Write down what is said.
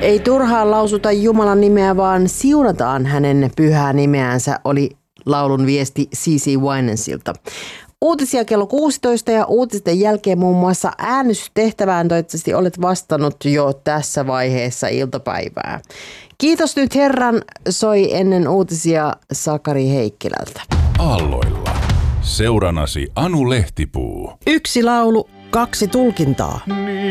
Ei turhaan lausuta Jumalan nimeä, vaan siunataan hänen pyhää nimeänsä, oli laulun viesti C.C. Winansilta. Uutisia kello 16 ja uutisten jälkeen muun muassa äänestystehtävään toivottavasti olet vastannut jo tässä vaiheessa iltapäivää. Kiitos nyt Herran, soi ennen uutisia Sakari Heikkilältä. Aalloilla. Seuranasi Anu Lehtipuu. Yksi laulu, kaksi tulkintaa.